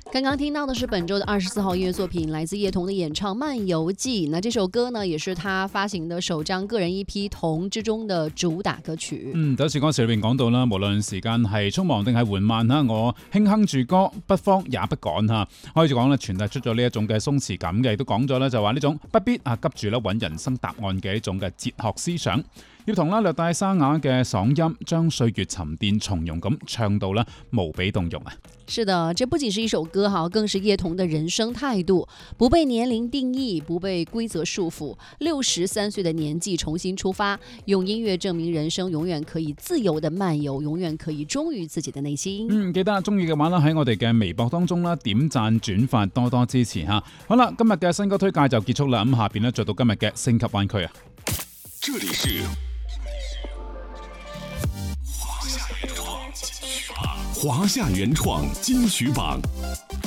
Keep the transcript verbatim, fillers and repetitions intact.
刚刚听到的是本周的二十四號音樂作品，來自葉童的演唱《漫遊記》。那這首歌呢，也是他發行的首張個人 E P《童》之中的主打歌曲。 嗯，第一次歌詞裏邊講到啦，無論時間係匆忙定係緩慢啦，我輕哼住歌，不慌也不趕嚇，可以講咧傳遞出咗呢一種嘅鬆弛感嘅，亦都講咗咧就話呢種不必啊急住咧揾人生答案嘅一種嘅哲學思想。葉童啦略帶沙啞嘅嗓音，將歲月沉澱從容咁唱到啦無比動容啊！ 是的，這不僅是一首歌哈，更是葉童的人生態度，不被年齡定義，不被規則束縛，六十三歲的年紀重新出發，用音樂證明人生永遠可以自由的漫遊，永遠可以忠於自己的內心。 嗯，記得啊，中意嘅話啦，喺我哋嘅微博當中啦，點讚轉發，多多支持吓。好啦，今日嘅新歌推介就結束啦，咁下邊咧做到今日嘅星級灣區啊。 這裡是華夏原創金曲榜。